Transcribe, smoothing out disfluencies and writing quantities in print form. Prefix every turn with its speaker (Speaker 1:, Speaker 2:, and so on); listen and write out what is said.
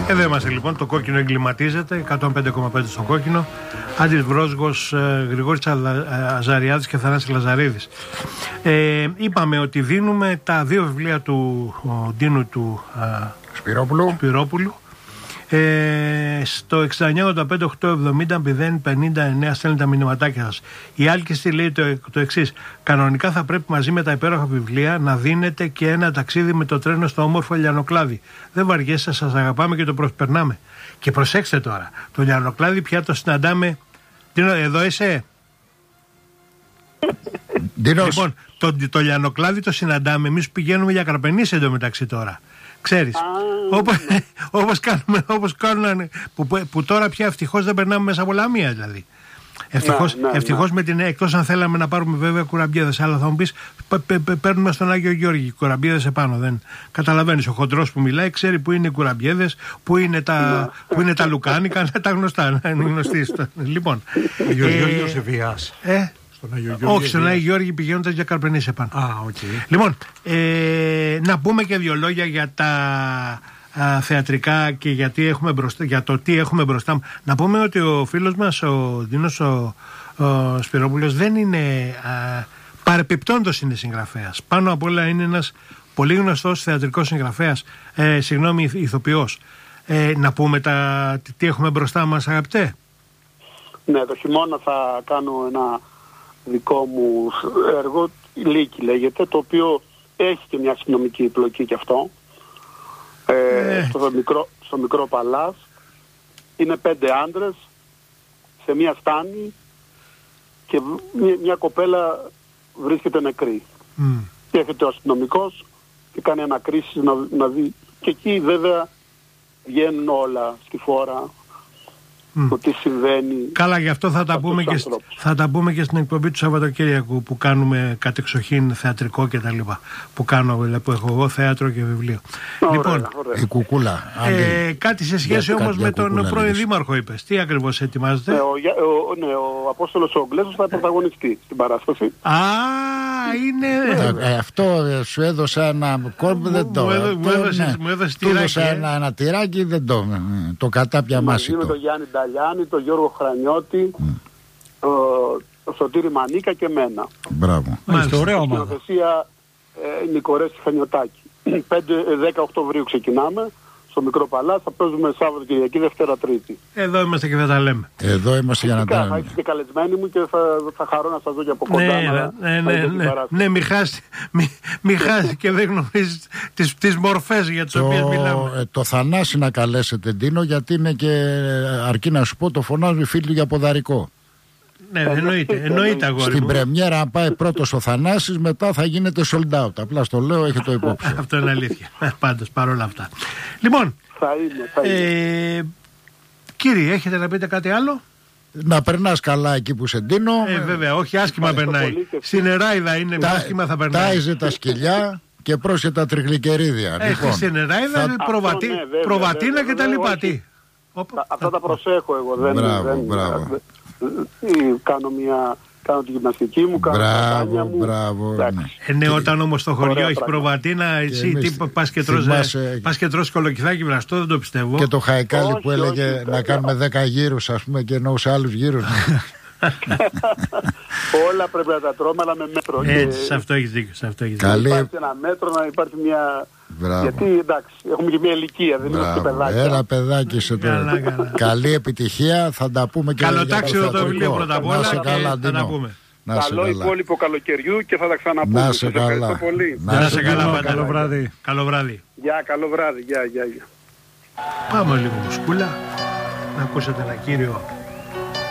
Speaker 1: Εδώ είμαστε λοιπόν, το κόκκινο εγκληματίζεται, 105,5 στο κόκκινο. Άντης Βρόσγος, Γρηγόρης Αζαριάδης και Θανάσης Λαζαρίδης. Είπαμε ότι δίνουμε τα 2 βιβλία του Ντίνου του Σπυρόπουλου. Στο 6985-870-059 στέλνει τα μηνυματάκια σας. Η Άλκηστη λέει το εξής: κανονικά θα πρέπει μαζί με τα υπέροχα βιβλία να δίνετε και ένα ταξίδι με το τρένο στο όμορφο Λιανοκλάδι. Δεν βαριέσαι, σας αγαπάμε και το προσπερνάμε. Και προσέξτε τώρα, το Λιανοκλάδι πια το συναντάμε. Εδώ είσαι? Λοιπόν, το Λιανοκλάδι το συναντάμε. Εμείς πηγαίνουμε για Καρπενήσι εντωμεταξύ τώρα. Ξέρεις, όπως κάνουν, που τώρα πια ευτυχώς δεν περνάμε μέσα από Λαμία δηλαδή. Ευτυχώς με την, εκτός αν θέλαμε να πάρουμε βέβαια κουραμπιέδες, αλλά θα μου πεις παίρνουμε στον Άγιο Γιώργη κουραμπιέδες επάνω. Δεν καταλαβαίνεις, ο χοντρός που μιλάει ξέρει που είναι οι κουραμπιέδες, που είναι τα λουκάνικα, τα γνωστά. Λοιπόν,
Speaker 2: Γιώργος Ευβιάς.
Speaker 1: Όχι, στον Άγιο Γιώργη πηγαίνοντας για Καρπενήσι επάνω. Λοιπόν, να πούμε και 2 λόγια για τα θεατρικά και για το τι έχουμε μπροστά. Να πούμε ότι ο φίλος μας, ο Δίνος ο Σπυρόπουλος, δεν είναι παρεπιπτόντος είναι συγγραφέας. Πάνω απ' όλα είναι ένας πολύ γνωστός θεατρικός συγγραφέας, ηθοποιός. Να πούμε τι έχουμε μπροστά μας, αγαπητέ.
Speaker 3: Ναι, το χειμώνα θα κάνω ένα δικό μου έργο, Λύκη λέγεται, το οποίο έχει και μια αστυνομική πλοκή κι αυτό. Στο μικρό παλάς. Είναι 5 άντρες σε μια στάνη και μια κοπέλα βρίσκεται νεκρή. Και έρχεται ο αστυνομικός και κάνει ανακρίσεις να δει. Και εκεί βέβαια βγαίνουν όλα στη φόρα. Το τι συμβαίνει.
Speaker 1: Καλά, γι' αυτό θα τα πούμε και στην εκπομπή του Σαββατοκύριακου που κάνουμε κατεξοχήν θεατρικό και τα λοιπά. Που έχω εγώ θέατρο και βιβλίο. Λοιπόν,
Speaker 2: η κουκούλα.
Speaker 1: Κάτι σε σχέση όμως με τον πρώην δήμαρχο είπες. Τι ακριβώς ετοιμάζετε?
Speaker 3: Ο Απόστολος ο Γκλέζος θα πρωταγωνιστεί στην παράσταση.
Speaker 1: Είναι.
Speaker 2: Αυτό σου έδωσα ένα κόρμπ, δεν το.
Speaker 1: Μου έδωσε τυράκι.
Speaker 2: Ένα τυράκι, δεν το κατάπια μάσιτο.
Speaker 3: Με τον Γιάννη Νταλιάνη, τον Γιώργο Χρανιώτη, τον Σωτήρη Μανίκα και εμένα.
Speaker 2: Μπράβο.
Speaker 1: Μάλιστα,
Speaker 3: ωραία ομάδα. Στην οθεσία Νικορές Χανιωτάκη. 5-10 Οκτωβρίου ξεκινάμε στο Μικρό Παλάς, θα παίζουμε Σάββατο, Κυριακή, Δευτέρα, Τρίτη.
Speaker 1: Εδώ είμαστε και θα τα λέμε.
Speaker 2: Εδώ είμαστε για να τα λέμε.
Speaker 3: Θα είστε καλεσμένοι μου και θα χαρώ να σας δω και από κοντά.
Speaker 1: Ναι, μη χάσει και δεν γνωρίζεις τις μορφές για τις οποίες μιλάμε.
Speaker 2: Το Θανάση να καλέσετε, Ντίνο, γιατί είναι και, αρκεί να σου πω, το φωνάζουν οι φίλοι για ποδαρικό.
Speaker 1: Ναι, εννοείται αγόρι.
Speaker 2: Στην πρεμιέρα, αν πάει πρώτος ο Θανάσης, μετά θα γίνεται sold out. Απλά στο λέω, έχει το υπόψη.
Speaker 1: Αυτό είναι αλήθεια. Πάντως, παρόλα αυτά. Λοιπόν,
Speaker 3: θα είναι.
Speaker 1: Κύριε, έχετε να πείτε κάτι άλλο?
Speaker 2: Να περνάς καλά εκεί που σε Ντίνο.
Speaker 1: Βέβαια, όχι άσχημα περνάει. Στην Εράιδα είναι άσχημα θα περνάει.
Speaker 2: Τάιζε τα σκυλιά και πρόσχετα τριχλικερίδια.
Speaker 1: Λοιπόν, στην Εράιδα προβατίνα και τα λοιπά.
Speaker 3: Αυτά τα προσέχω εγώ.
Speaker 2: Μπράβο.
Speaker 3: Κάνω τη γυμναστική μου, κάνω τα μπάνια μου.
Speaker 2: Μπράβο.
Speaker 1: Ναι, όταν όμως στο χωριό έχει προβατίνα, εσύ πας και τρως κολοκυθάκι βραστό, δεν το πιστεύω.
Speaker 2: Και το Χαϊκάλι που έλεγε να κάνουμε 10 γύρους, ας πούμε, και εννοούσε άλλους γύρους.
Speaker 3: Όλα πρέπει να τα τρώμε, αλλά με μέτρο.
Speaker 1: Έτσι, σε αυτό έχεις δίκιο.
Speaker 3: Να υπάρχει ένα μέτρο, να υπάρχει μια.
Speaker 2: Μπράβο.
Speaker 3: Γιατί εντάξει, έχουμε και μια ηλικία, δεν είμαστε παιδάκια.
Speaker 2: Ένα παιδάκι σε τώρα. Καλή επιτυχία, θα τα πούμε και
Speaker 1: καλό τάξιδο το βιβλίο πρώτα απ' όλα και θα τα πούμε.
Speaker 3: Καλό υπόλοιπο καλοκαιριού και θα τα ξαναπούμε.
Speaker 2: Να σε καλά.
Speaker 3: Ευχαριστώ πολύ.
Speaker 1: Να σε καλά,
Speaker 2: καλό βράδυ.
Speaker 1: Καλό βράδυ.
Speaker 3: Γεια, καλό βράδυ. Γεια.
Speaker 1: Πάμε λίγο μουσκούλα να ακούσετε ένα κύριο